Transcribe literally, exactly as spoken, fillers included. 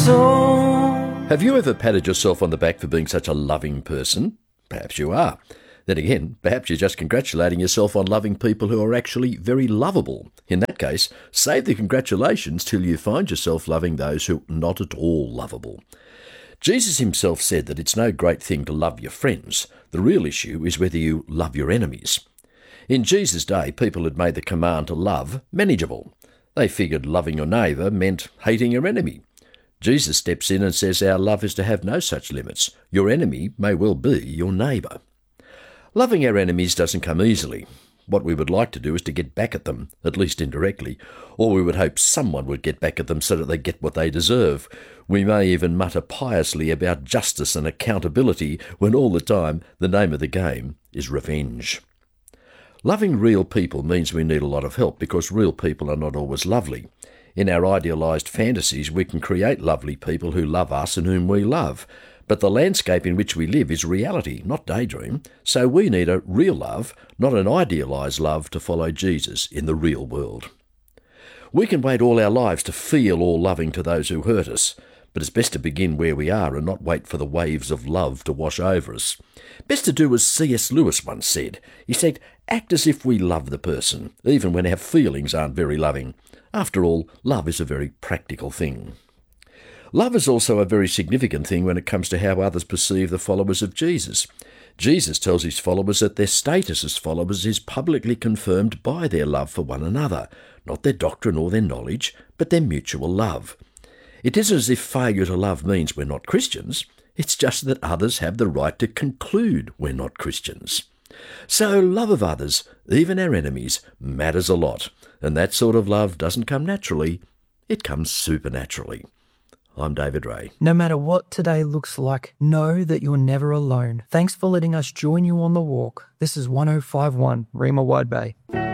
soul. Have you ever patted yourself on the back for being such a loving person? Perhaps you are. Then again, perhaps you're just congratulating yourself on loving people who are actually very lovable. In that case, save the congratulations till you find yourself loving those who are not at all lovable. Jesus himself said that it's no great thing to love your friends. The real issue is whether you love your enemies. In Jesus' day, people had made the command to love manageable. They figured loving your neighbour meant hating your enemy. Jesus steps in and says our love is to have no such limits. Your enemy may well be your neighbour. Loving our enemies doesn't come easily. What we would like to do is to get back at them, at least indirectly, or we would hope someone would get back at them so that they get what they deserve. We may even mutter piously about justice and accountability when all the time the name of the game is revenge. Loving real people means we need a lot of help because real people are not always lovely. In our idealised fantasies, we can create lovely people who love us and whom we love. But the landscape in which we live is reality, not daydream. So we need a real love, not an idealised love, to follow Jesus in the real world. We can wait all our lives to feel all loving to those who hurt us, but it's best to begin where we are and not wait for the waves of love to wash over us. Best to do as C S Lewis once said. He said, act as if we love the person, even when our feelings aren't very loving. After all, love is a very practical thing. Love is also a very significant thing when it comes to how others perceive the followers of Jesus. Jesus tells his followers that their status as followers is publicly confirmed by their love for one another, not their doctrine or their knowledge, but their mutual love. It isn't as if failure to love means we're not Christians. It's just that others have the right to conclude we're not Christians. So love of others, even our enemies, matters a lot. And that sort of love doesn't come naturally, it comes supernaturally. I'm David Ray. No matter what today looks like, know that you're never alone. Thanks for letting us join you on the walk. This is one oh five point one Rima Wide Bay.